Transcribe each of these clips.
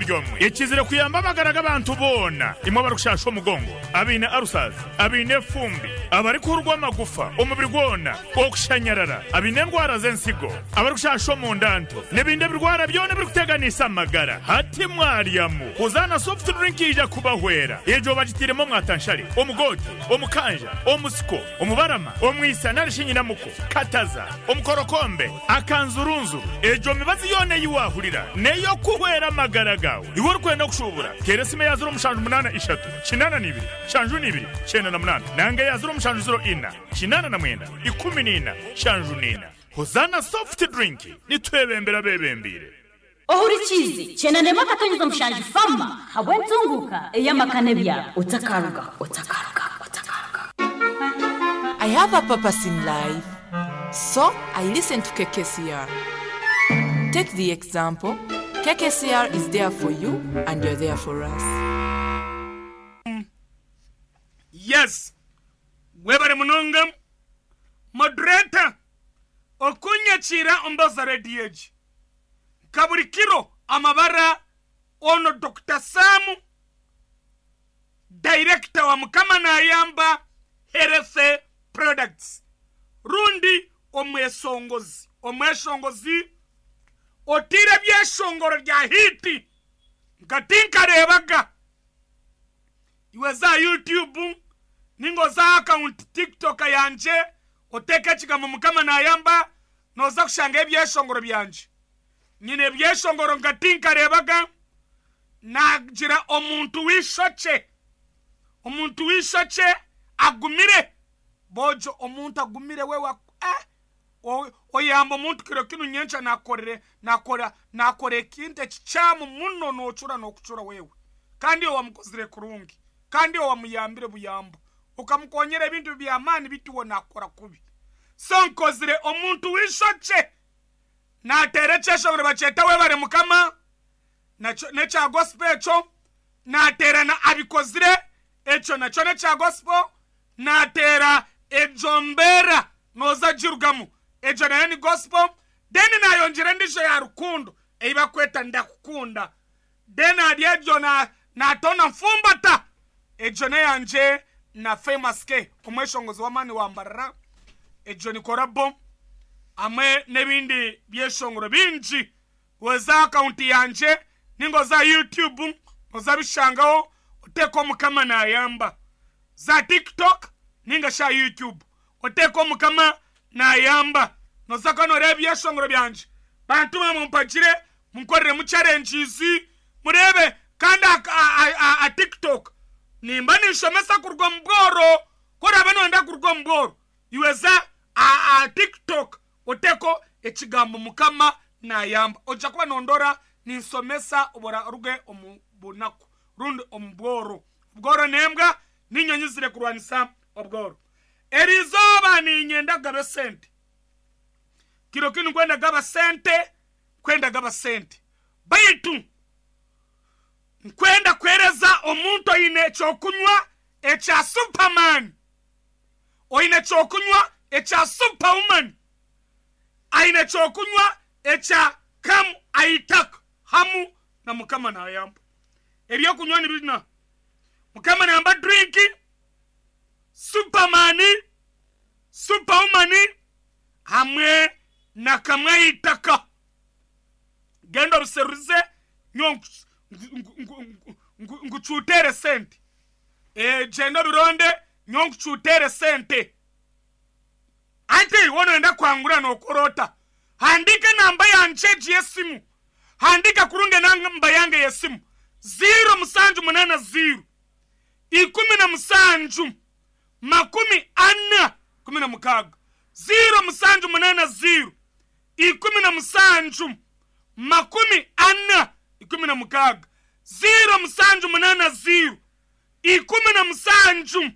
byomwe ekizire kuyamba amagara g'abantu bona imwe barukushasha omugongo abine arusazi abine fumbi abari kurwa amagufa umubiri gwona okushanyarara abine ndwara z'ensigo abarukushasha mu ndanto n'ebindi birwara byone biri kuteganisa amagara hati mwariyamu uzana soft drink ija kubahwera ejo bagitiremo mwatanshari omugoti omukanja omusiko omubarama omwisa narishinyina muko kataza omukorokombe akanzurunzu ejo mibazi yone yiwahurira neyo kuhwera amagara gawe iwe rukwenda kushubura keresime yazura umushanju munana ishatu kinana nibiri shanju nibiri chena na munana nange yazura umushanju ziro ina kinana na mwenda 14 shanju nina hozana soft drink nitwebembera bebembire ohurikizi chena nema katonyeza mushanju fama habwentunguka eyamakane bya utakaruga. I have a purpose in life, so I listen to KKCR. Take the example, KKCR is there for you and you're there for us. Yes, webare munongam, moderator, okunya chira ombaza rediyeji. Kaburikiro amabara ono Dr. Samu, director wa Mukama na Ayamba Health Products. Rundi omweshongozi otire byeshongoro rya hiti ngatinka rebaga iweza YouTube ningo za account TikTok yanje oteka kigamo Mukama na Ayamba noza kushanga byeshongoro byanje nyine byeshongoro ngatinka rebaga nagira omuntu wishoche agumire bojo omuntu agumire wewe oyamba omuntu kiro kinu nyencha nakore kinte chichamu muno nochura nokuchura wewe kandi owamukozire kurungi kandi owamuyambire buyambo ukamukonyera ebintu byamani bituwo nakora kubi sonkozire omuntu wishoche naterechesha bure bacheta webare Mukama necha gospel echo naterana abikozire echo nacho necha gospel natera ejombera noza jirugamu ejo na yani gospel deni na yonjire ndisho ya rukundo eiba kweta ndakukunda deni adiejo na tona mfumbata ejo na yanje na famous ke umweshongozi wamani wambarara ejo ni korabo ame nebindi byeshongoro binji weza account yanje ningo za YouTube oza bishangaho uteko Mukama na Ayamba za TikTok ninga sha YouTube oteko Mukama na Ayamba nozaka no rebye shongoro byanje bantu mumpagire munkorere mu challenges murebe kanda a TikTok nimba nishomesa kurwa mboro kora bano nda kurwa mboro iweza a TikTok oteko ekigambo Mukama na Ayamba ojakwa nondora ninsomesa obora ruge omubunaku rundi omboro bworo nembwa ninyonyizire kurwanisa obworo erizoba ninyenda gabe sente kiro kinu kwenda gaba sente baitu kwenda kwereza omuntu ine chokunywa echa Superman oine chokunywa echa Superwoman aine chokunywa echa kam aitak hamu na Mukama na Ayamba eriyo kunywa ni bina Mukama na Ayamba drink Superwoman hamwe na kamwe itaka gendo biseruze nguchutere sente jendo bironde nyonkuchutere sente ante wono enda kwangura no korota handika namba yanje yesimu handika kurunge namba yange yesimu 0 musanju 10 40 0 musanju 0 musanju 40 0 musanju 0 musanju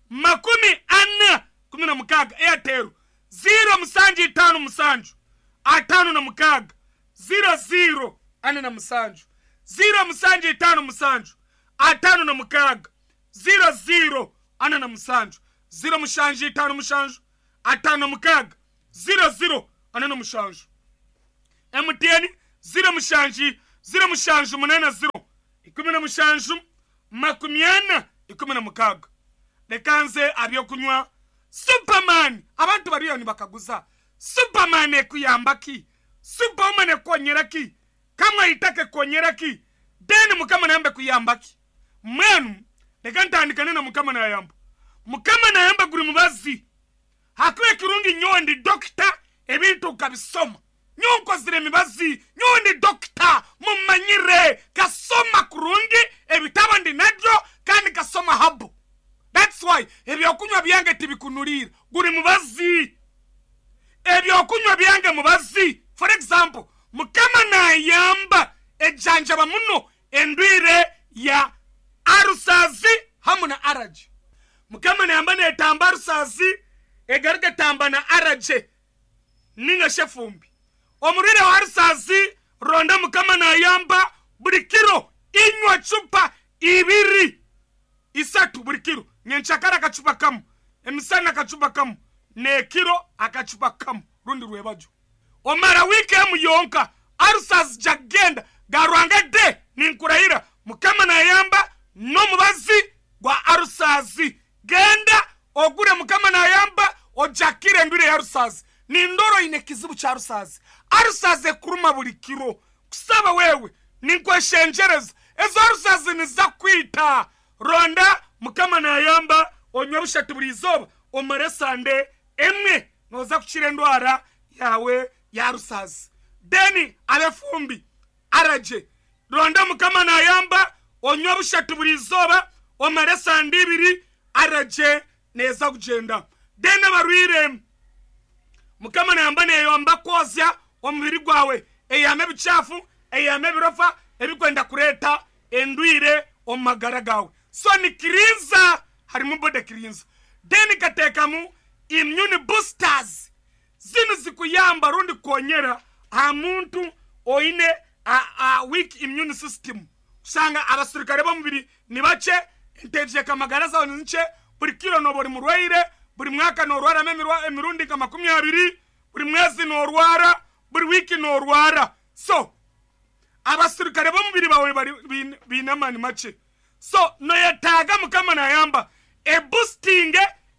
40 Airtel 0 musanju 5 musanju 5 00 ane na musanju 0 musanju 5 musanju 5 00 ane na musanju 0 musanju 5 musanju 5 00 ane na musanju MTN 0 musanju 0 mushanju munana 0 ikumi na mushanju makumyana ikumi na mukaga lekanze abyokunywa Superman abantu bariyo ni bakaguza Superman ekuyambaki Superman ekonyeraki kama itake konyeraki deni mukama na yambe kuyambaki mwenu lekantandikane na mukama na yamba guri mubazi hakwe kirungi nyondi doctor ebintu kabisoma nyonko zire mibazi nyondi doctor mumanyire kasoma kurungi ebitabo ndi nadyo kandi kasoma habo. That's why ebyokunywa byange tibikunurira guri mubazi ebyokunywa byange mubazi. For example mukama na yamba ejanjaba muno endwire ya arusazi hamuna araje mukama na yamba ne tamba arusazi egarge tamba na araje ninga shefumbi omurire wa arusazi ronda mukama na yamba buri kiro inywa chupa ibiri isatu buri kiro nyenchakara kachupa kamu emisana kachupa kamu ne kiro akachupa kamu rundi rwebajo omara wiki emu yonka arusazi jagenda garwanga de ninkurahira mukama na yamba no mubazi gwa arusazi genda ogure mukama na yamba ojakire ndure ya arusazi ni ndoro inekizibu cha arusazi kuruma buri kiro kusaba wewe ninkweshenjereza ezo arusazi nizakwita ronda mukama na yamba onyobusha tuburi izoba omaresande emwe noza kuchire ndwara yawe ya arusazi deni abefumbi araje ronda mukama na yamba onyobusha tuburi izoba omaresande ibiri araje neza kugenda deni barwire mukama na yamba ne yamba kozya omubiri gwawe eyame bichafu eyame birofa ebikwenda kureta endwire omagara gawe so ni kirinza harimo bode kirinza deni katekamu immune boosters zinu zikuyamba rundi konyera amuntu oine a weak immune system usanga abasirikare bo mubiri nibace inteje kamagara zawo nce buri kilo no buri murwaire buri mwaka no rwara emirundi kama 20 buri mwezi no rwara buri wiki no rwara so abasirikare bo mubiri bawe bari binamani mace so no yataga mukama na yamba e boosting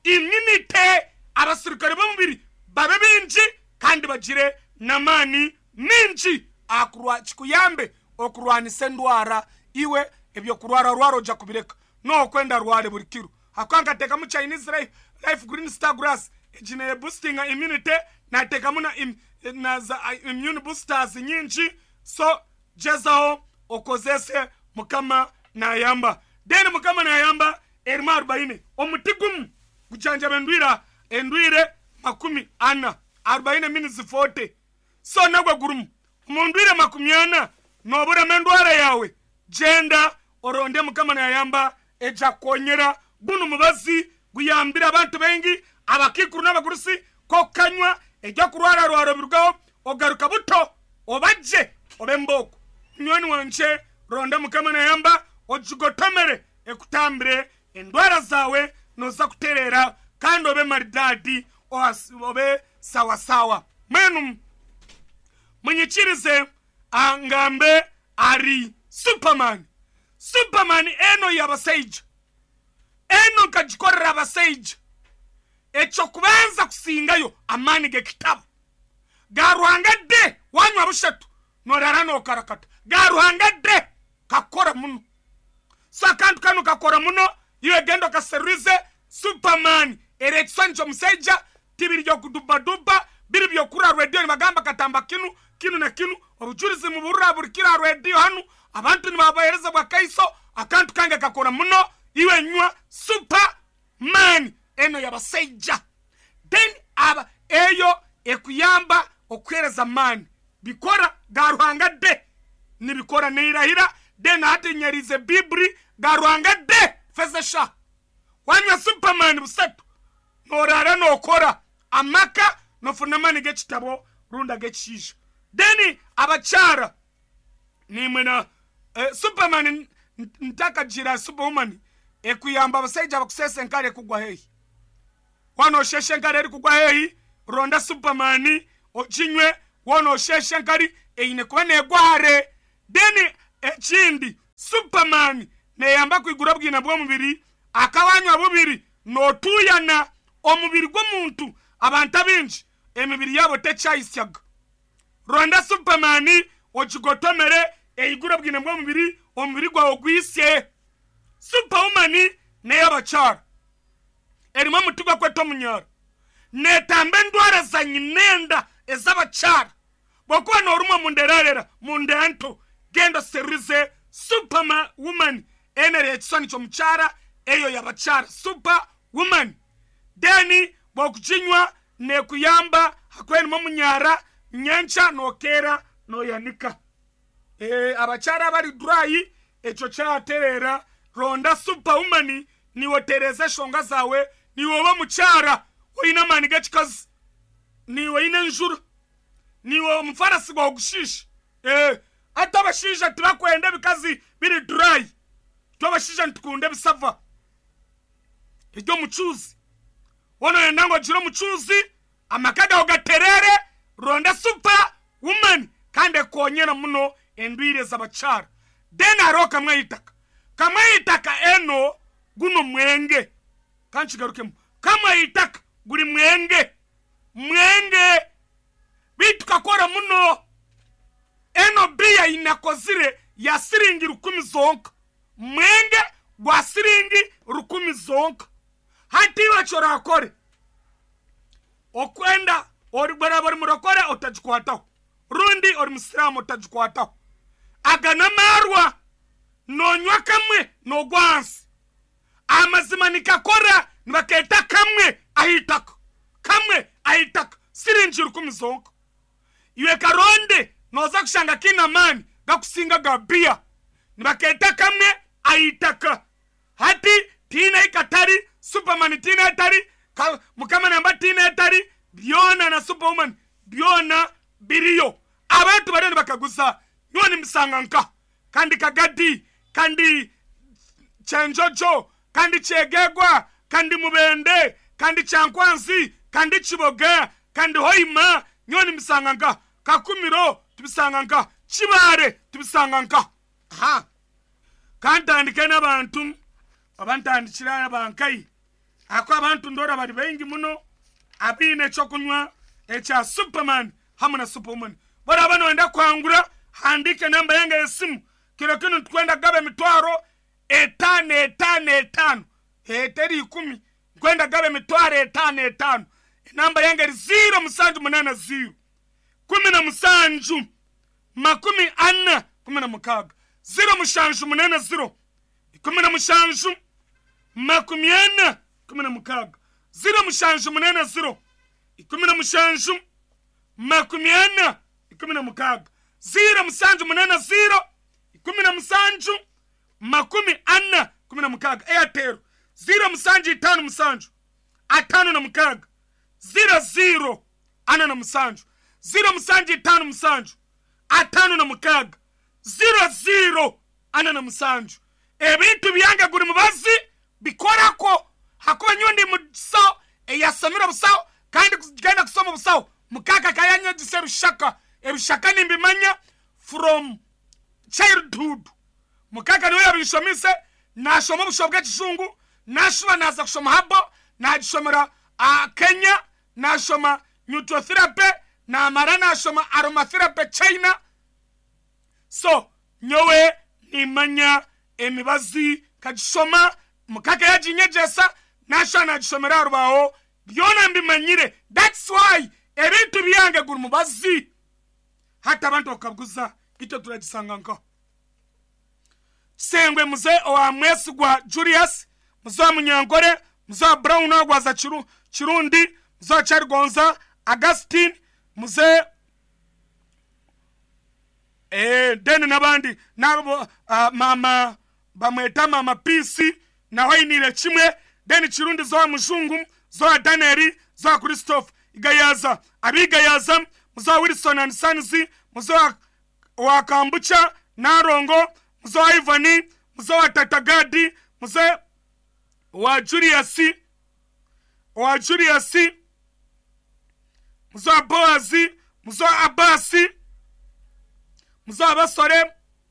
immunity abasirikare bo mubiri babe binji kandi bagire namani minji akurwa chikuyambe okurwanise ndwara iwe ebyo kurwara rwaro ja kubireka no kwenda rware buri kiro hakwanga teka mu Chinese life green star grass ejine boosting immunity na teka muna immune boosters nyinji so jezao okozese mukama na yamba deni mukama na yamba erima 40 omutigum kujanja bendwira endwire 40 40 minutes 40 so nagwa gurum mundwire 40 nobura mendwara yawe jenda oronde mukama na yamba eja konyera bunu mubazi guyambira abantu bengi abakikuru n'abagurusi ko kanywa eja kurwara rwaro birugaho ogaruka buto obaje obemboko nywani wanje ronda mukama na yamba ojugotomere ekutambire endwara zawe noza kuterera kandi obe maridadi obe sawa menu munyikirize angambe ari Superman eno yabaseije eno kajikorera abaseije echo kubanza kusingayo amani ge kitabo garuhanga de wanywa bushatu norara no karakata garuhanga de kakora muno so kantu kanu kakora muno iwe gendo kaserize Superman erection jo museja tibiri jo kuduba biri byo kura radio magamba katamba kinu na kinu obujurizi mu burura burikira radio hanu abantu ni babahereza bwakaiso akantu kange kakora muno iwe nywa Superman eno yabaseja then aba eyo ekuyamba okwereza man bikora garuhanga de nibikora neirahira then ati nyerize bibri garuhanga de fezesha wanywa Superman busatu norara nokora amaka nofunamani gechitabo runda gechisha deni abachara nimena Superman ntaka jira Superwoman ekuyamba abaseja bakusese nkare kugwa hehi wano sheshe nkare eri kugwa hehi ronda Superman ojinywe wano sheshe nkari eine kwene gware deni ekindi Superman neyamba kwigura bwina bwo mubiri akawanywa bubiri notuyana omubiri gw'omuntu abantu abinji emibiri yabo tekyayisyaga ronda Superman okigotomere eyigura bwina bwo mubiri omubiri gwawe gwisye Superwoman neyabakyara erimo mutugwa kweto munyara netambe ndwara za nyinenda ez'abakyara bwokuba norumo munderarera mundanto genda serize Superwoman enere ekisoni ky'omukyara eyo yabakyara Superwoman deni bwokukinywa nekuyamba hakwenimo munyara nyancha nokera noyanika abakyara bali dry ekyo kyaterera ronda Superwoman niwe tereza shonga zawe niwe oba mukyara oyina mani gakikazi niwe ine njuru niwe omufarasi gwa ogushisha ate abashisha turakwenda bikazi biri dry twabashisha ntukunde bisava iryo mucuzi wono yenda ngo jiro mucuzi amakaga ogaterere ronda Superwoman kandi konyera muno endwire z'abakyara dena roka kamwayitaka eno guno mwenge kanchigarukemo kamwayitaka guri mwenge bitukakora muno eno biya inakozire ya siringi 10 zonka mwenge gwa siringi 10 zonka hati wachora akore okwenda ori barabara murokore otajikwataho rundi ori musiramu otajikwataho agana marwa nonywa kamwe nogwansi amazima nikakora nibaketa kamwe ahitaka siringi 10 zonka iwe karonde noza kushanga kina mani gakusinga gabia nibaketa kamwe ahitaka hati tina ikatari Superman tina etari mukama namba tina etari byona na Superwoman byona biriyo abantu barene bakagusa nyoni misanganka kandi kagadi kandi chenjojo kandi chegegwa kandi mubende kandi chankwanzi kandi chiboga kandi hoima nyoni misanganka kakumiro tubisanganka chibare tubisanganka kandi andikena abantu abantandikira abankai akwa abantu ndora bari bengi muno abine chokunywa echa Superman hamuna Superwoman bara bano enda kwangura handike namba yange esimu kiro kino twenda gabe mitwaro etano eteri 10 kwenda gabe mitwaro etano namba yange 0 10 musanju makumi anna 16 0 mushanju munene 0 10 mushanju makumi anna 16 0 mushanju munene 0 10 mushanju makumi anna 16 0 musanju munene 0 10 musanju makumi anna 16 Airtel 0 musanju 5 musanju 5 0 ana na musanju 0 musanju 5 musanju 5 0 ana na musanju ebintu byanga guri mubazi bikorako hakuba nyundi muso eyasamira busawo kandi kugenda kusoma busawo mukaka kayanya giseru shaka ebishaka nimbimanya from childhood mukaka niwe yabishomise nashoma bushobwe kishungu nashuba naza kushoma habo najishomera Kenya nashoma nutrotherapy na mara nashoma aromatherapy China so nyowe nimanya emibazi kajishoma mukaka yajinyejesa nasha najishomera rubaho byona mbimanyire that's why ebintu byange guri mubazi hata abantu bakabuza ito turagisanganka sengwe muze owa mwesigwa Julius muzo munyangore muzo Brown agwaza Kirundi muzo Chargonza Augustine muze deni nabandi nabo mama bamweta mama PC na hoinire kimwe deni Kirundi zo mujungu zo Daneri zo Christophe igayaza abigayaza muzo Wilson and Sons muzo wa Kambucha Narongo muzo Ivani muzo wa Tatagadi muzo wa Julius muzo Boazi muzo Abasi muzo abasore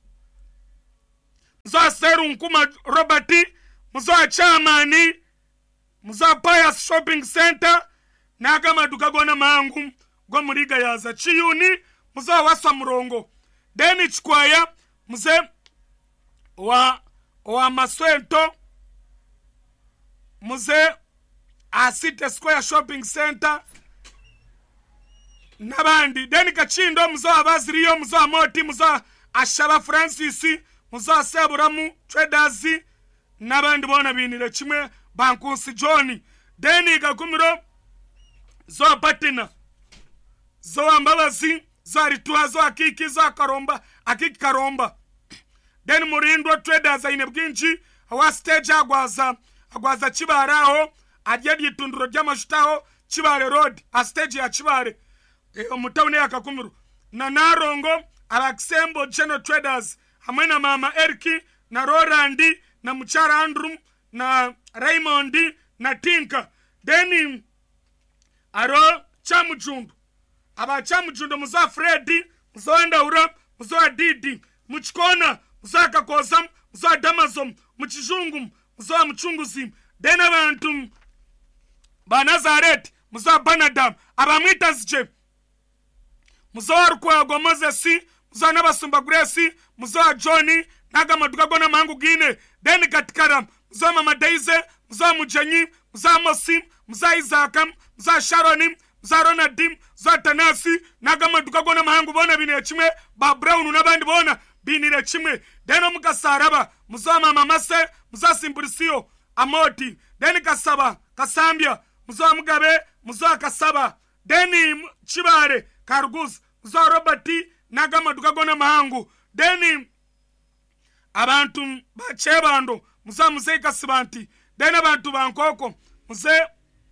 muzo Seru Nkuma Robert, muzo Chamani, muzo Pius Shopping Center, naga maduka gona mangu go muriga yaza Chiyuni, muzo Wasa Murongo. Deni Chikwaya muze wa Maswento, muze City Square Shopping Center nabandi. Deni Kachindo muzo Abaziriyo, muzo Moti, muzo Ashaba Francis, muzo Seburamu Traders nabandi bona binire kimwe Bankunsi John. Deni Gakumiro zo Patina, zo Ambabazi, zo Rituha, zo Akiki, zo Karomba, Akiki Karomba. Deni Murindo Traders inebwinji awa stage agwaza Kibaraho ajyadi itunduro ry'amashutaho Kibare Road a stage ya Kibare omutawune yakakumiru na Narongo Alexembo General Traders hamwe na Mama Erki na Roland na Muchara Andrew na Raymond na Tinka. Deni aro Chamujundu aba Chamujundu muza Freddy muzo Ndaura muzo Didi Muchikona muzo Kakozam muzo Damazom Muchijungu muzo Muchunguzi. Deni abantu ba Nazareth muzo Banadam abamwita zije muzo Rukwago Moses muzo Nabasumba Grace muzo Johnny naga maduka gona mangu gine. Deni Katikaram muzo Mama Daisy muzo Mujanyi muzo Mosim muzo Isakam muzo Sharonim muzo Ronadim muzo Tanasi naga maduka gona mangu bona bine chimwe ba Brown nabandi bona binire chimwe. Deni Mukasaraba muzo Mama Mase muzo Simburisio Amoti. Deni Kasambia muzo Mugabe muzo Kasaba. Deni Chibare Kargus muzo Robert naga maduka gona mangu. Deni abantu bachebando muzo Muze Kasibanti. Deni abantu Bankoko muze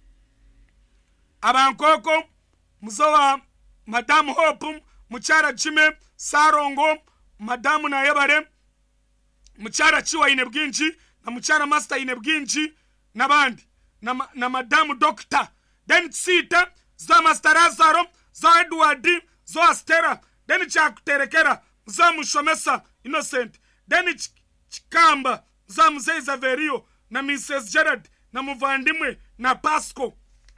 Abankoko muzo wa Madame Hope Muchara Chime Sarongo Madame na Yabare Muchara Chiwa inebwinji na Muchara Master inebwinji nabandi na Madame Doctor. Then Sita za Master Lazaro za Edward za Astera. Then Chakuterekera za Mushomesa Innocent. Then Chikamba za Mzee Zaverio na Mrs. Gerard na Muvandimwe na Pasco.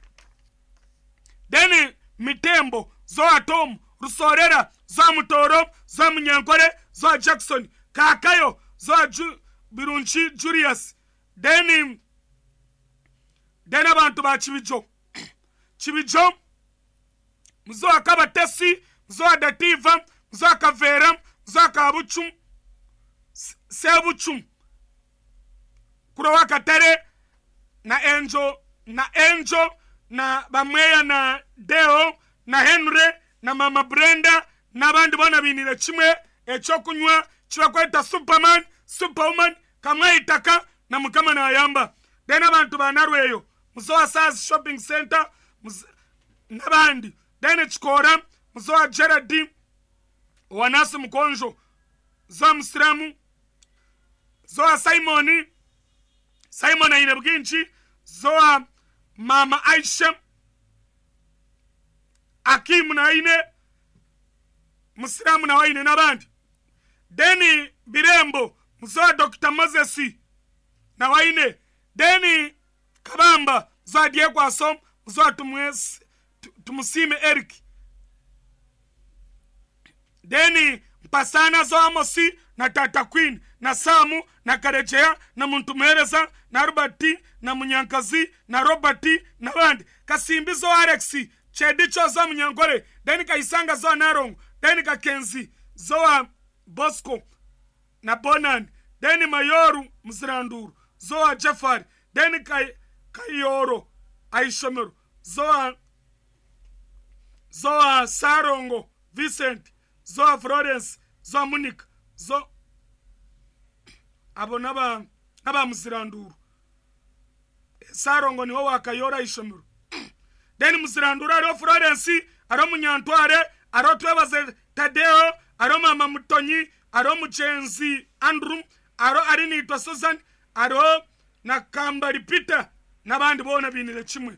Then Mitembo za Atom Rusorera za Mutoro za Munyankore za Jackson Kakayo za Birunchi Julius. Then abantu ba Chibijo muzo Akabatesi muzo Dativa muzo Kavera muzo Kabuchum Sebuchum Kurowa Katare na Angel na Bamweya na Deo na Henry na Mama Brenda na bandi bona binire chimwe echokunywa chibakweta Superwoman kamwe itaka na mukama na Ayamba. Deni abantu ba Narweyo muzo Saz Shopping Center nabandi. Deni Chikora muzo Gerard Wanasi Mkonjo zo Musiramu zo Simon inebwinji zo Mama Aisha Akim na ine Musiramu na waine nabandi. Deni Birembo muzo Dr. Moses na waine. Deni Kabamba zo Diekwa Som muzo Tumusime Eric. Deni Mpasana zo Amosi na Tata Queen na Samu na Karejea na Muntumereza na Rubati na Munyankazi na Robati na bandi. Kasimbi zo Alexi Chedicho zo Munyankore. Deni Kaisanga zo Narongo. Deni Kakenzi zo Bosco na Bonan. Deni Mayoru Mziranduru zo Jafari. Deni Kayoro Aishomeru zo Sarongo Vincent zo Florence zo Munich zo abo naba Mziranduru. Sarongo ni wo Kayoro Aishomeru. Deni Mziranduru aro Florence aro Munyantware aro Twebaze Tadeo aro Mama Mutonyi aro Muchenzi Andrew aro Arini Twa Susan aro na Kambari Peter nabandi bona binire chimwe.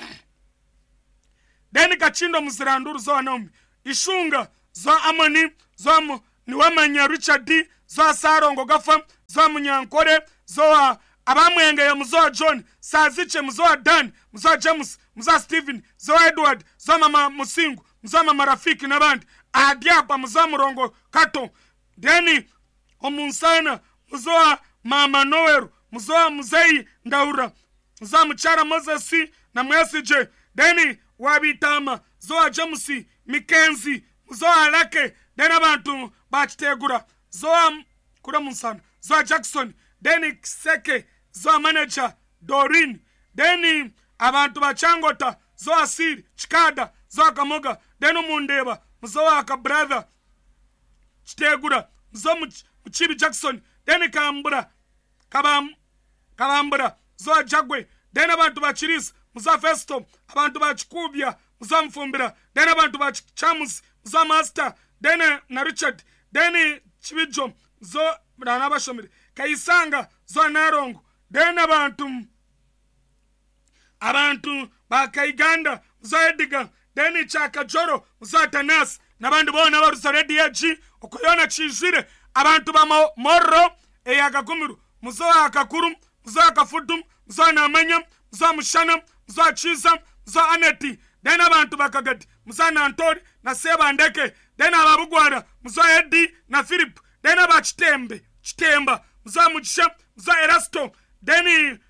Deni Kachindo Mziranduru zo Naomi Ishunga zo Amani zo Niwamanya Richard zo Sarongo Gafa zo Munyankore, zo abamwengeye muzo John, Saziche muzo Dan, muzo James, muzo Stephen, zo Edward, zo mama Musingu, muzo mama Rafiki n'abandi. Adiapa muzo Murongo Kato. Deni Omunsana muzo mama Noel, muzo Muzeyi Ndaura, muzo Muchara Moses na Mwesije. Deni Wabitama, zo James Mikenzi, zo Alake, deni abantu bachitegura, zo kura Munsana, zo Jackson, deni Kiseke, zo manager Dorin, deni abantu bachangota, zo Asiri Chikada, zo Kamoga, deni Mundeba, muzo aka brother Chitegura, muzo Muchibi Jackson, deni Kabambura, zo Jagwe, deni abantu bachiris, muzo Festo, abantu bachikubya, muzo Mfumbira, deni abantu bachichamus, muzo Master, deni na Richard, deni Chibijo, zo Ranabashomiri, Kaisanga, zo Narongo, deni abantu bakaiganda, muzo Ediga, deni Chaka Joro, muzo Tanas, n'abandi bona barusa Rediaji, okuyona chizire, abantu ba Morro, eyagagumiru, muzo Akakuru, muzo Akafutum, muzo Namanya, muzo Mushana, muzo Chiza, muzo Aneti, deni abantu bakagati, muzo Nantori, na Seba Ndeke, deni ababugwara, muzo Edi, na Philip, deni Chitemba, muzo Muchisha, muzo Erasto, deni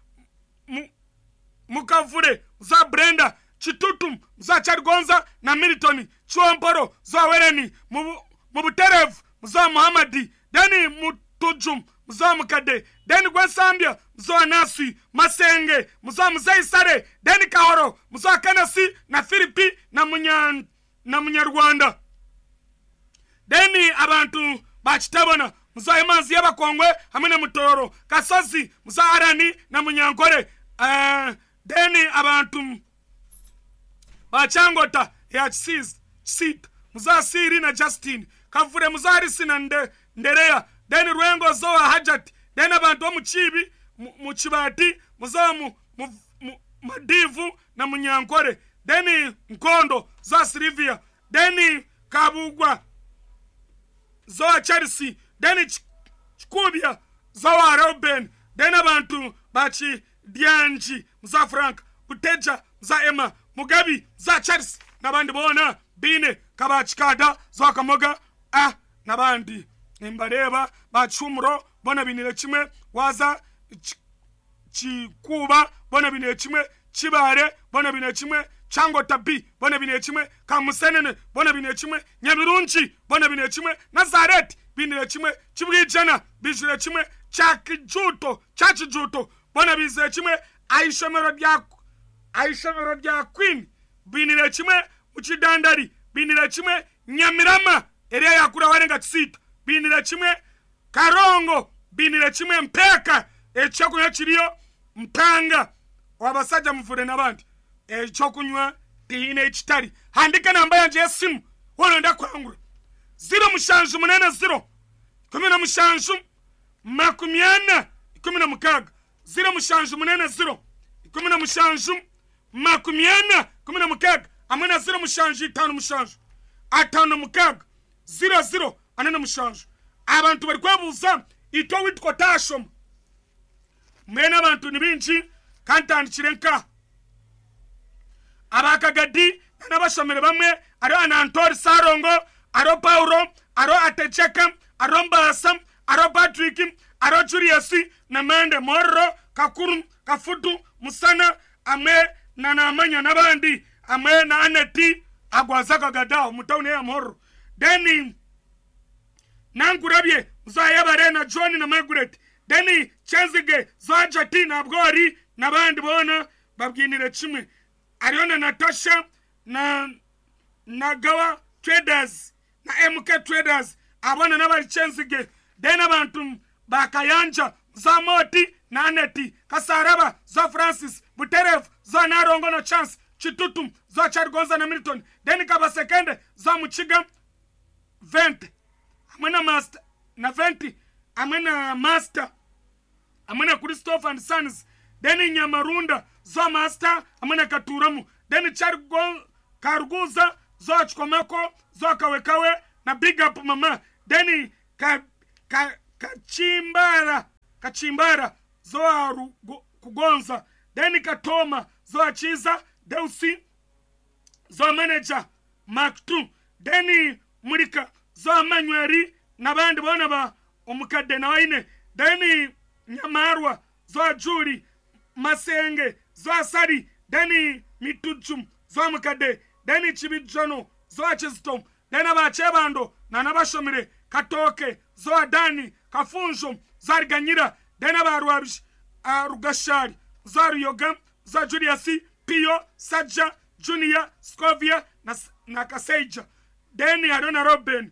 Mukavure, muzo Brenda, Chitutum, muzo Chargonza, na Militoni, Chuamporo, muzo Wereni, Mubuterev, muzo Muhammadi, deni Mutujum, muzo Mukade, deni Gwensambia, muzo Naswi, Masenge, muzo Muzei Sare, deni Kahoro, muzo Kanasi, na Filipi, na Munyarwanda. Deni abantu bachitabona, muzo Imanzi y'Abakongwe hamwe na Mutoro, Kasozi, muzo Arani na Munyankore. Deni abantu bachangota ya Chisit, muzo Asiri na Justin, Kavure muzo Harisi na Nderea, deni Rwengo zo Hajati, deni abantu Muchibi, Muchibati, muzo Madivu na Munyankore, deni Nkondo zo Silvia, deni Kabugwa zo Chelsea, deni Chikubya zo Robin, deni abantu bachi Dianji muzo Frank, Buteja zo Emma, Mugabi zo Chelsea, n'abandi bona Bine Kabachikada zo Kamoga, n'abandi nimbareba bachumuro bona binire kimwe, waza Chikuba bona binire kimwe, Chibare bona binire kimwe, Changota B bona binire kimwe, Kamusenene bona binire kimwe, Nyabirunchi bona binire kimwe, Nazareth binire kimwe, Chibwijana binire kimwe, Chachijuto bona binire kimwe, Aishomero rya Queen binire kimwe, Muchidandari binire kimwe, Nyamirama area yakura warenga Chisita binire kimwe, Karongo binire kimwe, Mpeka echakunywa kiriyo Mpanga wabasajja Muvure n'abandi echokunywa tihine ekitari. Handika namba yanje yesimu wono ndakwangura 0 17 0 17 0 17 amena 0 5 00 abantu bari kwebuza ito witwa Tashom mwena abantu nibinji kantandikire nka abakagadi n'abashomere bamwe ari Anantori Sarongo, aro Paulo, aro Atecheka, aro Mbasa, aro Patrick, aro Julius na Mende Morro, Kakuru, Kafutu, Musana, ame na Namanya n'abandi, ame na Aneti agwazaka gadao mutaune ya Morro. Deni Nangurabye Zayabare na John na Margaret, Deni Chenzige Zajati na Abgori n'abandi bona babwinire kimwe. Ariona Natasha na Nagawa Traders na MK Traders abona n'abali Chenzige, deni abantu bakayanja Zamoti na Aneti, Kasaraba za Francis, Buteref za Narongo na Chance, Chitutum za Chargonza na Milton, deni Kabasekende za Muchiga 20 amena Master na 20 amena Master amena Christopher and Sons, deni Nyamarunda za Master amena Katuramu, deni Karuguza za Chikomeko za Kawekawe na Big Up Mama, deni kachimbara zoa kugonza then katoma zoa chiza deusi zoa manager mark 2 then murika zoa manyweri nabandi bona ba omukadde na waine then nyamarwa zoa juri masenge zoa sari then mitujum zoa mukadde then chibijono zoa chistom then abachebando na nabashomire katoke zoa dani kafunjo zariganyira then abarwabish rugashari zoa ruyoga zoa Julius Pio Saja Junior Scovia na Kaseja then Arona Robin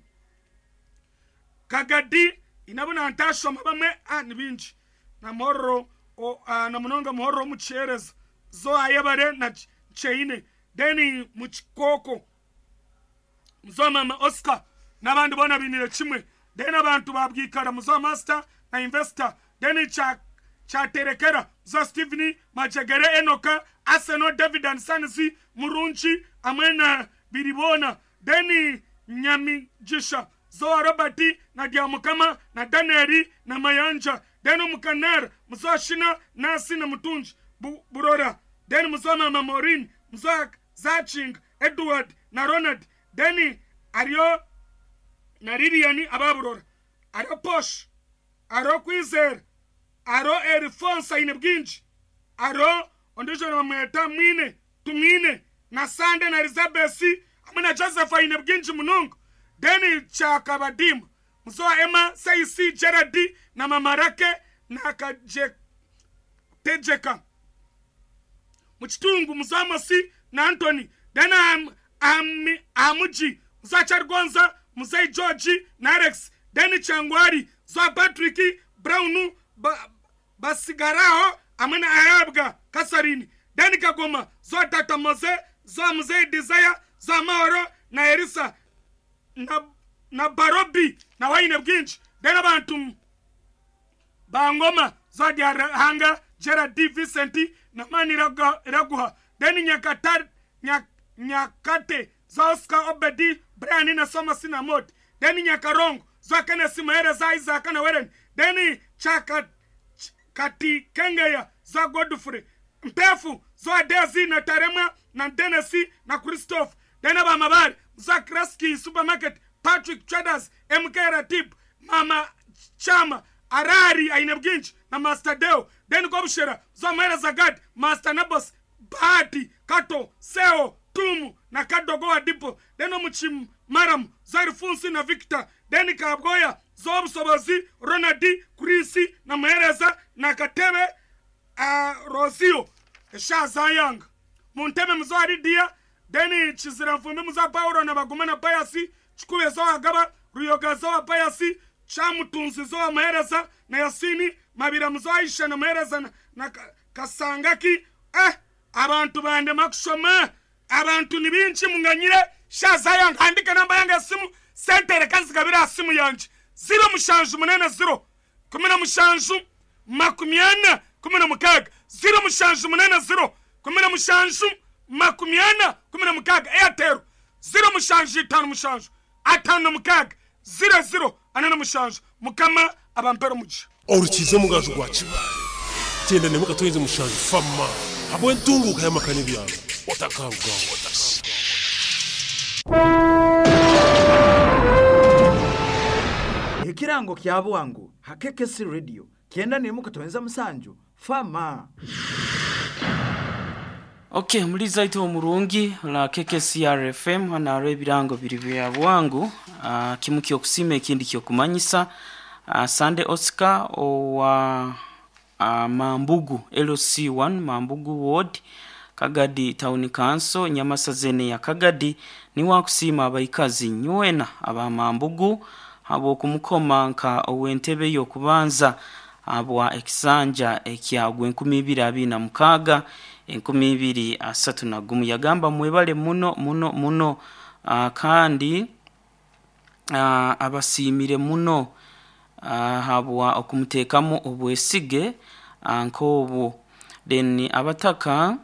Kagadi inabona antasho mabamwe nibinji na moro na munonga moro muchereza zo ayabare na cheine then muchikoko zo mama Oscar nabandi bona binire kimwe then abantu babwikara muzo master na investor then cha terekera zo Stephanie Majegere Enoka Arsenal David and Sansi Murunchi amena biribona then Nyami Jisha zo Roberti na Diamukama na Daneri na Mayanja then mukanar muzo Shina Nasi na Mutunji Burora then muzo mama Maureen muzo Zaching Edward na Ronald then Ario na Liliani ababurora Ario Posh Aro Kwizer Aro Erifonsa inebginji Aro ondijo na mweta mwine tumine na Sande na Elizabeth amina Joseph inebginji munungu deni chakabadim mzoa Emma Saisi Gerardi na mamarake na tejeka muchitungu mzoa Mosi na Anthony dena amuji mzoa Chargonza mzai George na Alex deni Changwari zoa Patrick Brownu Basigarao amina Ayabga Kasarini deni Kagoma zoa Tata Mose zoa mzai Desire zoa Maoro na Erisa na Barobi na waine bginji dena bantum bangoma zoa Hanga Gerard D. Vicenti na Mani Raguha deni nyakate zoa Oscar Obedi Brian na Somasi na Mod deni nyakarongo zoa Kenneth Mahere za Isaac na Weren deni kati Kengeya zoa Godfrey Mpefu zoa Dezi na Tarema na Denesi na Christophe dena ba mabari zoa Kraski Supermarket Patrick Traders MK Ratib Mama Chama Arari Ainebginji na Master Deo deni Gobshera zoa Mahere Zagad Master Nabos Bahati Kato Seo Tumu na Kadogo Adipo deno Muchim Maram Zarifunsi na Victor deni Kabgoya Zob Sobozi Ronadi Kurisi na Mahereza na Katebe Rosio Shazayang Munteme Mzari Dia deni Chizira Mfumbi Mza Pauro na Bagumana Payasi Chikuwe Zoa Gaba Ruyoga Zoa Payasi Chamu Tunzi Zoa Mahereza na Yasini Mabira Mzoa Isha na Mahereza na Kasangaki abantu bande makushoma abantu nibinchi munganyire Shazayang handika namba yanga simu sentere kanzi kabira simu yanji 0 mushanju munene 0 kumina mushanju makumiana kumina mukaga 0 mushanju munene 0 kumina mushanju makumiana kumina mukaga Airtel 0 mushanju 5 mushanju atano mukaga 00 anana mushanju mukama abampero muji orukize mugaje gwakiba tenda ne mukatoyize mushanju fama abo ntunguka yamakane byabo otakaruga otasi Ekirango kyabo wangu hakekesi radio kienda ne mukatoyenza musanju fama Okay, muliza ito omurungi la KKCR FM hana rebirango biri byabo wangu kimu kyo kusima ekindi kyo kumanyisa Sande Oscar owa Mambugu LC1 Mambugu Ward Kagadi Town Council Nyamasazene ya Kagadi ni wakusima abayikazi nywena aba Mambugu abo kumukoma nka owentebe yo kubanza abwa ekisanja ekyagwe 2026 2031 yagamba mwebale muno kandi abasimire muno habwa okumutekamo obwesige nkobo then abataka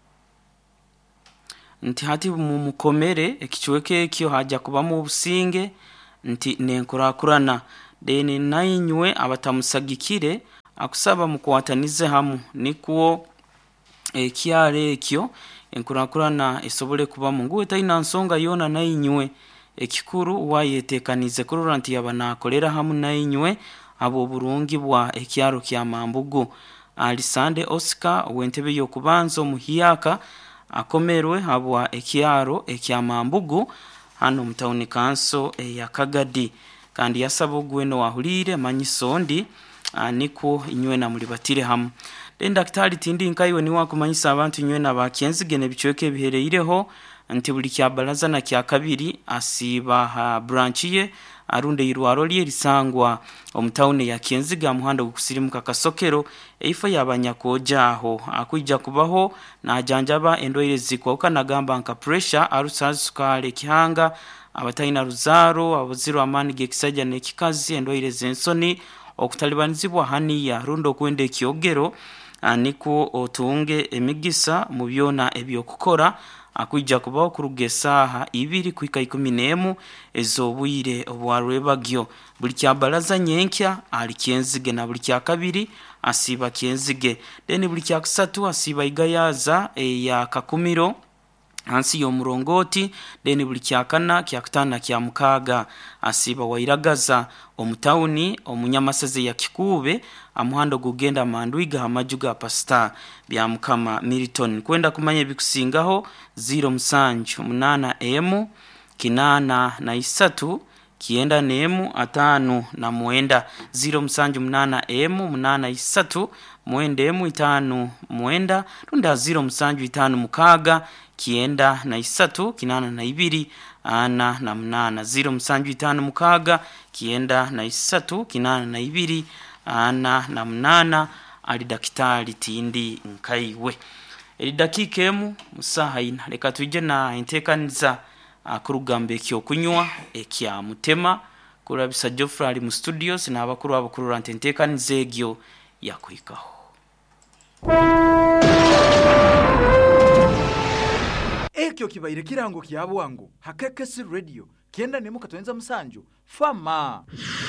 nti hati mumukomere ekichweke ekyo haja kuba mu businge nti nenkurakurana deni nainywe abatamusagikire akusaba mukwatanize hamu nikuo ekyale ekyo enkurakurana esobole kuba mungu etaina nsonga yona nainywe ekikuru wayetekanize kurura nti yabanakolera hamu nainywe abo burungi bwa ekyaro kya Mambugu. Alisande Oscar wentebe yokubanzo muhiyaka akomerwe habwa ekyaro ekya Mambugu hano mtauni kanso ya Kagadi kandi yasaba gweno wahulire manyisondi niko inywe na mulibatire hamu. Daktari tindi nkaiwe ni wakumanyisa abantu inywe na bakenzigene bichweke bihereireho nti buli kya baraza na kya kabiri asiba branch ye arunde irwaro lye risangwa omutaune ya Kenziga muhanda gukusirimuka Kasokero eifa yabanyakojaho akwijja kubaho na ajanjaba endwaire zikwa ukanagamba nka pressure arusazukale kihanga abataina ruzaro abuziro amani gekisajja nekikazi endwaire zensoni okutalibanizibwa hani ya rundo kwende kiogero niko otunge emigisa mu byona ebyokukora akwijja kubaho kurugesaha 2 kuika 11 ezobwire obwarwebagyo buli kya baraza nyenkya ali Kyenzige na buli kya kabiri asiba Kyenzige deni buli kya kusatu asiba Igayaza ya Kakumiro hansi yo murongoti deni buli kya kana kya kutana kya Mukaga asiba Wairagaza omutauni omunyamaseze ya Kikube amuhando gugenda Mandwiga amajuga pasta bya Mukama Milton kwenda kumanya bikusingaho 078 kinana na isatu kienda nemu 5 na mwenda 078 munana isatu mwendemu 5 mwenda runda 075 Mukaga kienda na isatu kinana na ibiri ana na mnana 075 Mukaga kienda na isatu kinana na ibiri ana na mnana ali Daktari tindi nkaiwe eri dakika emu musaha ina leka tuje na intekaniza akurugambe kyo kunywa ekya Mutema kurabisa Geoffrey ali mu studios na abakuru abakuru intekaniza egyo yakwikaho. Ekyo kibaire kirango kya bwangu Hakekesi Radio kienda nemu katwenza musanju fama.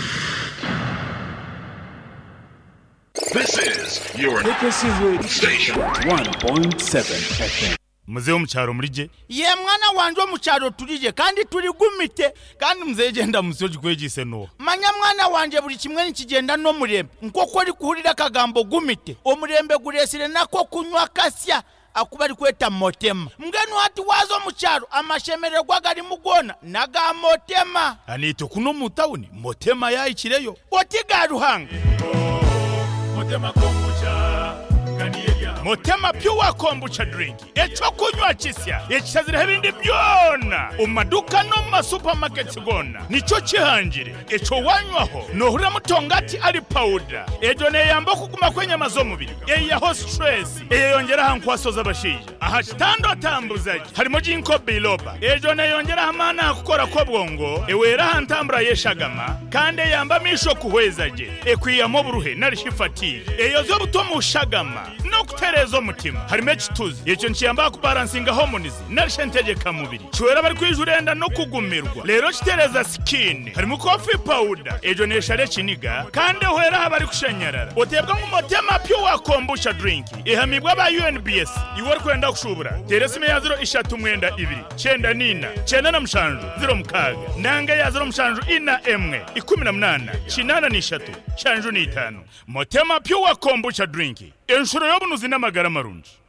This is your Hakekesi Radio Station 1.7 FM. Muzeo mcharo mlije ye mwana wanje omucharo tulije kandi tuli gumite kandi muzegenda musoji kwejise no manya mwana wanje buli kimwe nikigenda no murembe nkoko ali kuhulira kagambo gumite omurembe guresire nako kunywa kasya akubali kweta Motema mgenu hati wazo mucharo amashemere gwagali mugona naga Motema anito kuno mutauni Motema yayikireyo otiga ruhanga Motema kombucha Motema pure kombucha drink echo kunywa kisya ekizira ebindi byona umaduka no ma supermarket gona nicho kihanjire echo wanywaho no hura mutongati ali powder ejo ne yamba kuguma kwenye mazomubiri eyaho stress eyongera hankwasoza abashije aha kitando tambuzaje harimo jinko biloba ejo ne yongera hamana akukora ko bwongo ewera hantambura yeshagama kandi yamba misho kuhwezaje ekwiyamo buruhe narishifatire eyozo butomu shagama no kuterezo mutima harimo ekituzi icyo nkiyamba kubalansinga hormones narishentegeka mubiri cyora bari kwijurenda no kugumirwa rero kitereza skin harimo coffee powder ejo neshare kiniga kandi hwera bari kushanyarara otebwa mu Motema pure kombucha drink ihamibwa ba UNBS iwor kwenda kushubura teresime ya 032 chenda nina chenda na mshanju 0 mukaga nanga ya 0 mshanju ina emwe 18 chinana ni 3 shanju ni 5 Motema pure kombucha drink enshuro yobunuzi n'amagara marunji.